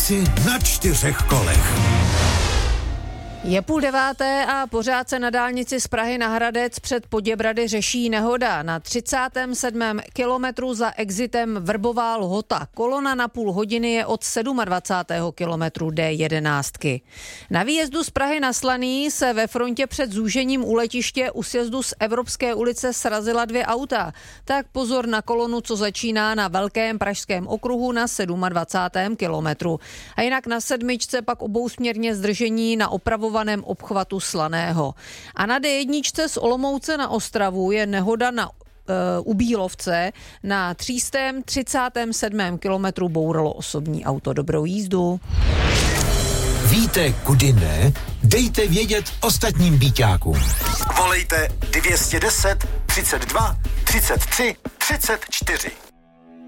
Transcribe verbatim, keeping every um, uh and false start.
Věci na čtyřech kolech. Je půl deváté a pořád se na dálnici z Prahy na Hradec před Poděbrady řeší nehoda. Na třicátém sedmém kilometru za exitem Vrbová Lhota. Kolona na půl hodiny je od dvacátého sedmého kilometru D jedenáct. Na výjezdu z Prahy na Slaný se ve frontě před zúžením u letiště u sjezdu z Evropské ulice srazila dvě auta. Tak pozor na kolonu, co začíná na Velkém pražském okruhu na dvacátém sedmém kilometru. A jinak na sedmičce pak obousměrně zdržení na opravování obchvatu Slaného. A na D jedna z Olomouce na Ostravu je nehoda na uh, u Bílovce. Na třístém třicátém sedmém kilometru bouralo osobní auto. Dobrou jízdu. Víte, kudy ne? Dejte vědět ostatním býťákům. Volejte dvě stě deset, třicet dva, třicet tři, třicet čtyři.